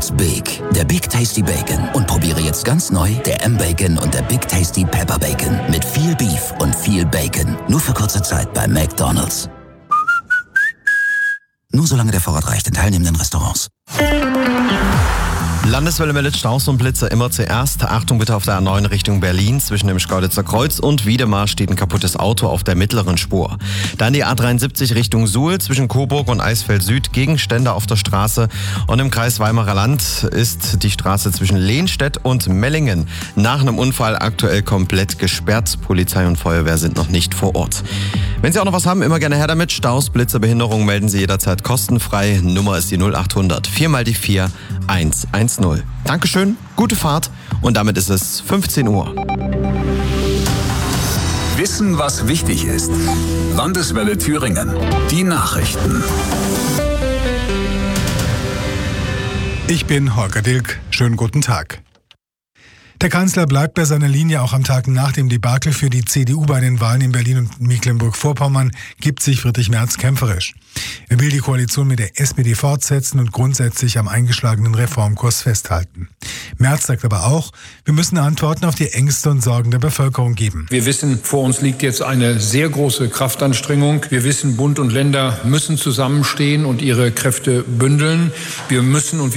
ist big. Der Big Tasty Bacon. Und probiere jetzt ganz neu der M-Bacon und der Big Tasty Pepper Bacon. Mit viel Beef und viel Bacon. Nur für kurze Zeit bei McDonald's. Nur solange der Vorrat reicht in teilnehmenden Restaurants. Landeswelle meldet Staus und Blitzer immer zuerst. Achtung bitte auf der A9 Richtung Berlin. Zwischen dem Schkeuditzer Kreuz und Wiedemar steht ein kaputtes Auto auf der mittleren Spur. Dann die A73 Richtung Suhl. Zwischen Coburg und Eisfeld Süd Gegenstände auf der Straße. Und im Kreis Weimarer Land ist die Straße zwischen Lehnstedt und Mellingen nach einem Unfall aktuell komplett gesperrt. Polizei und Feuerwehr sind noch nicht vor Ort. Wenn Sie auch noch was haben, immer gerne her damit. Staus, Blitzer, Behinderungen melden Sie jederzeit kostenfrei. Nummer ist die 0800 4 mal die 4 110. Dankeschön, gute Fahrt und damit ist es 15 Uhr. Wissen, was wichtig ist. Landeswelle Thüringen. Die Nachrichten. Ich bin Holger Dilk. Schönen guten Tag. Der Kanzler bleibt bei seiner Linie auch am Tag nach dem Debakel für die CDU bei den Wahlen in Berlin und Mecklenburg-Vorpommern, gibt sich Friedrich Merz kämpferisch. Er will die Koalition mit der SPD fortsetzen und grundsätzlich am eingeschlagenen Reformkurs festhalten. Merz sagt aber auch, wir müssen Antworten auf die Ängste und Sorgen der Bevölkerung geben. Wir wissen, vor uns liegt jetzt eine sehr große Kraftanstrengung. Wir wissen, Bund und Länder müssen zusammenstehen und ihre Kräfte bündeln. Wir müssen und